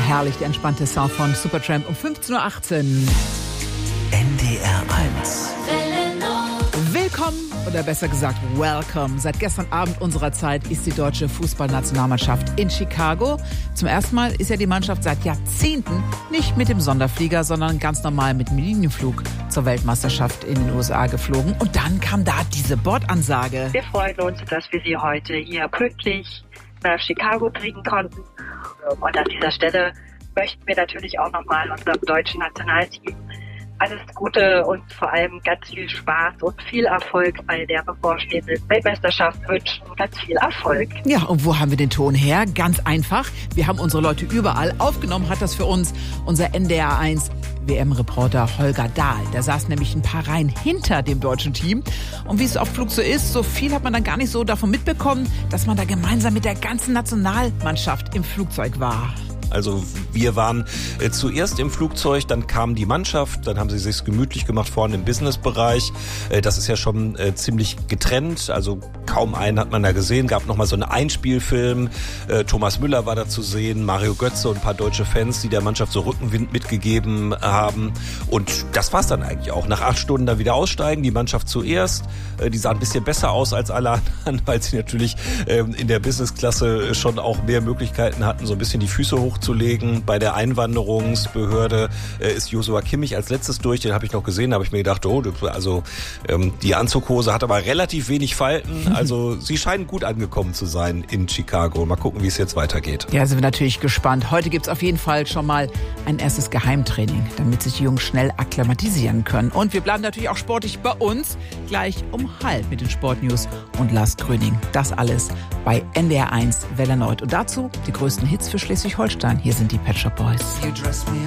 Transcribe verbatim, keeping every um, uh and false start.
herrlich, der entspannte Sound von Supertramp um fünfzehn Uhr achtzehn. N D R eins. Willkommen, oder besser gesagt, welcome. Seit gestern Abend unserer Zeit ist die deutsche Fußballnationalmannschaft in Chicago. Zum ersten Mal ist ja die Mannschaft seit Jahrzehnten nicht mit dem Sonderflieger, sondern ganz normal mit dem Linienflug zur Weltmeisterschaft in den U S A geflogen. Und dann kam da diese Bordansage. Wir freuen uns, dass wir Sie heute hier pünktlich nach Chicago kriegen konnten. Und an dieser Stelle möchten wir natürlich auch nochmal unserem deutschen Nationalteam alles Gute und vor allem ganz viel Spaß und viel Erfolg bei der bevorstehenden Weltmeisterschaft wünschen. Ganz viel Erfolg. Ja, und wo haben wir den Ton her? Ganz einfach. Wir haben unsere Leute überall. Aufgenommen hat das für uns unser N D R eins W M-Reporter Holger Dahl. Der saß nämlich ein paar Reihen hinter dem deutschen Team. Und wie es auf Flug so ist, so viel hat man dann gar nicht so davon mitbekommen, dass man da gemeinsam mit der ganzen Nationalmannschaft im Flugzeug war. Also wir waren äh, zuerst im Flugzeug, dann kam die Mannschaft, dann haben sie sich gemütlich gemacht vorne im Businessbereich. Äh, das ist ja schon äh, ziemlich getrennt, also kaum einen hat man da gesehen. Gab nochmal so einen Einspielfilm, äh, Thomas Müller war da zu sehen, Mario Götze und ein paar deutsche Fans, die der Mannschaft so Rückenwind mitgegeben haben. Und das war's dann eigentlich auch. Nach acht Stunden dann wieder aussteigen, die Mannschaft zuerst. Äh, die sah ein bisschen besser aus als alle anderen, weil sie natürlich äh, in der Businessklasse schon auch mehr Möglichkeiten hatten, so ein bisschen die Füße hoch zu legen. Bei der Einwanderungsbehörde äh, ist Joshua Kimmich als letztes durch, den habe ich noch gesehen, da habe ich mir gedacht, oh, also ähm, die Anzughose hat aber relativ wenig Falten, also sie scheinen gut angekommen zu sein in Chicago. Mal gucken, wie es jetzt weitergeht. Ja, sind wir natürlich gespannt. Heute gibt's auf jeden Fall schon mal ein erstes Geheimtraining, damit sich die Jungs schnell akklimatisieren können. Und wir bleiben natürlich auch sportlich bei uns, gleich um halb mit den Sportnews und Lars Gröning. Das alles bei N D R eins Welle erneut. Und dazu die größten Hits für Schleswig-Holstein. Hier sind die Pet Shop Boys.